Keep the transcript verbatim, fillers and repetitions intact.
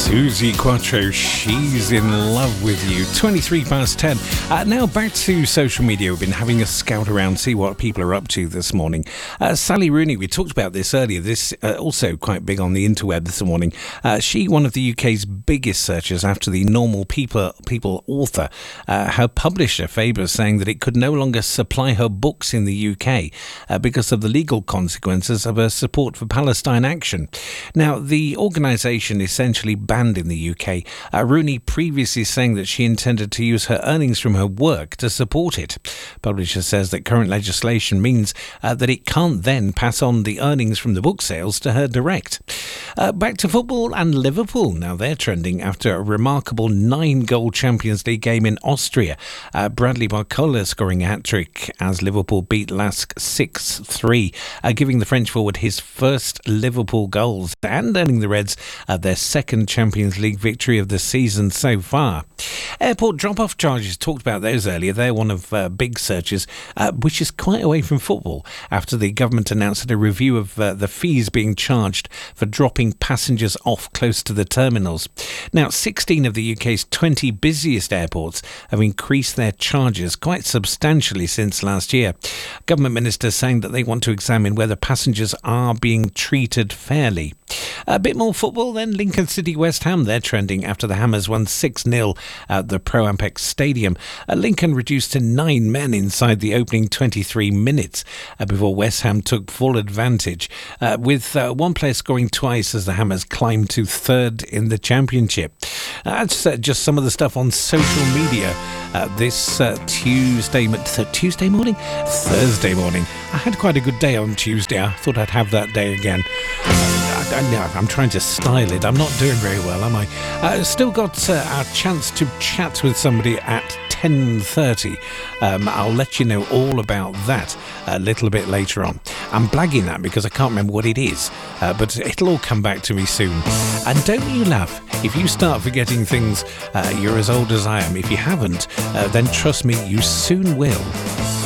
Suzi Quatro, she's in love with you. twenty-three past ten. Uh, now back to social media. We've been having a scout around, see what people are up to this morning. Uh, Sally Rooney, we talked about this earlier. This uh, also quite big on the interweb this morning. Uh, she, one of the U K's biggest searchers after the Normal People People author, uh, her publisher Faber saying that it could no longer supply her books in the U K uh, because of the legal consequences of her support for Palestine Action. Now, the organisation essentially banned in the U K. Uh, Rooney previously saying that she intended to use her earnings from her work to support it. Publisher says that current legislation means uh, that it can't then pass on the earnings from the book sales to her direct. Uh, back to football and Liverpool. Now they're trending after a remarkable nine-goal Champions League game in Austria. Uh, Bradley Barcola scoring a hat-trick as Liverpool beat Lask six three, uh, giving the French forward his first Liverpool goals and earning the Reds uh, their second Champions League victory of the season so far. Airport drop-off charges, talked about those earlier. They're one of uh, big searches, uh, which is quite away from football, after the government announced that a review of uh, the fees being charged for dropping passengers off close to the terminals. Now, sixteen of the U K's twenty busiest airports have increased their charges quite substantially since last year. Government ministers saying that they want to examine whether passengers are being treated fairly. A bit more football then. Lincoln City West Ham, they're trending after the Hammers won six nil at the Pro Ampex Stadium. Uh, Lincoln reduced to nine men inside the opening twenty-three minutes uh, before West Ham took full advantage, uh, with uh, one player scoring twice as the Hammers climbed to third in the championship. Uh, that's uh, just some of the stuff on social media uh, this uh, Tuesday, th- Tuesday morning? Thursday morning. I had quite a good day on Tuesday. I thought I'd have that day again. I, I, I'm trying to style it. I'm not doing very well, am I? Uh, still got uh, our chance to chat with somebody at ten thirty. Um, I'll let you know all about that a little bit later on. I'm blagging that because I can't remember what it is, uh, but it'll all come back to me soon. And don't you laugh, if you start forgetting things, uh, you're as old as I am. If you haven't, uh, then trust me, you soon will.